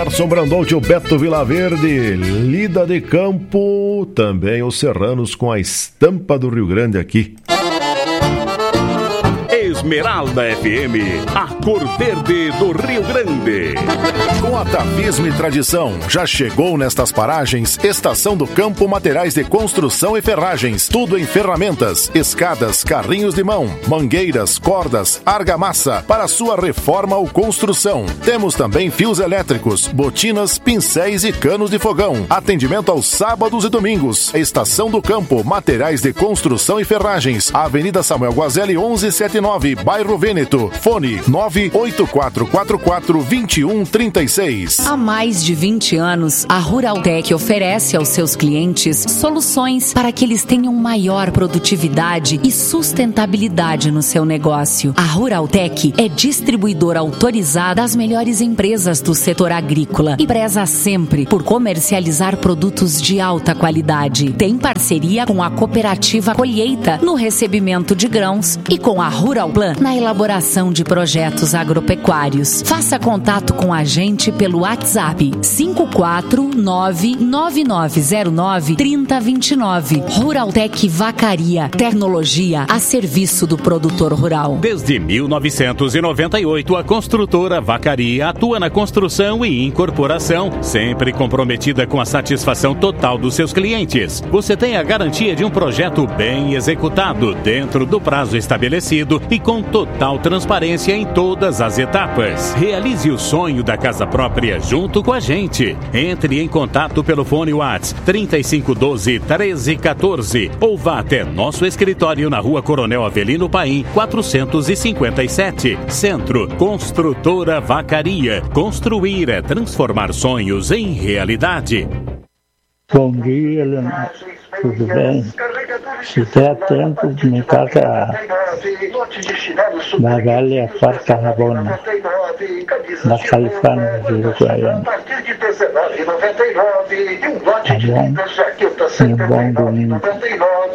Gerson Brandolt, o Beto Vilaverde, lida de campo, também os serranos com a estampa do Rio Grande aqui. Esmeralda FM, a cor verde do Rio Grande. Com atavismo e tradição, já chegou nestas paragens Estação do Campo Materiais de Construção e Ferragens. Tudo em ferramentas, escadas, carrinhos de mão, mangueiras, cordas, argamassa para sua reforma ou construção. Temos também fios elétricos, botinas, pincéis e canos de fogão. Atendimento aos sábados e domingos. Estação do Campo Materiais de Construção e Ferragens. Avenida Samuel Guazelli 1179, Bairro Vêneto. Fone 984442136. Há mais de 20 anos, a Ruraltec oferece aos seus clientes soluções para que eles tenham maior produtividade e sustentabilidade no seu negócio. A Ruraltec é distribuidora autorizada das melhores empresas do setor agrícola e preza sempre por comercializar produtos de alta qualidade. Tem parceria com a Cooperativa Colheita no recebimento de grãos e com a Ruralplan na elaboração de projetos agropecuários. Faça contato com a gente pelo WhatsApp 549-9909-3029. Ruraltec Vacaria, tecnologia a serviço do produtor rural. Desde 1998, a construtora Vacaria atua na construção e incorporação, sempre comprometida com a satisfação total dos seus clientes. Você tem a garantia de um projeto bem executado, dentro do prazo estabelecido e com total transparência em todas as etapas. Realize o sonho da casa própria junto com a gente. Entre em contato pelo fone WhatsApp 3512-1314 ou vá até nosso escritório na Rua Coronel Avelino Paim, 457. Centro, Construtora Vacaria. Construir é transformar sonhos em realidade. Bom dia, Leonardo. Tudo bem? Se der tempo, me paga da Galia Quarta Rabona, da Califórnia de Uruguaiana. Tá bom? E um bom domingo.